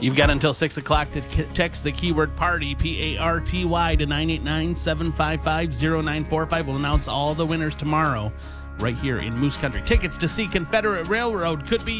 You've got until 6 o'clock to text the keyword party, PARTY, to 989-755-0945. We'll announce all the winners tomorrow right here in Moose Country. Tickets to see Confederate Railroad could be